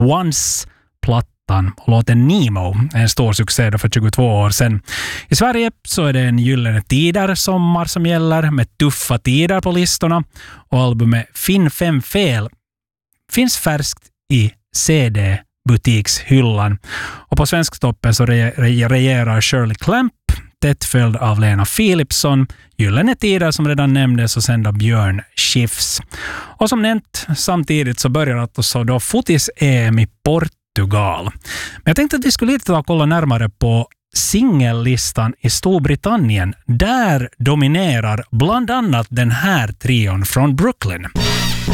Once-plattan och låten Nemo, en stor succé då för 22 år sedan. I Sverige så är det en gyllene tider sommar som gäller med tuffa tider på listorna och albumet Finn 5 fel finns färskt i CD-butikshyllan. Och på Svensktoppen så regerar Shirley Clamp, tätt följd av Lena Philipsson, gyllene tider som redan nämndes och sen då Björn Skifs. Och som nämnt samtidigt så börjar alltså då fotis-EM i Portugal. Men jag tänkte att vi skulle lite kolla närmare på singellistan i Storbritannien. Där dominerar bland annat den här trion från Brooklyn.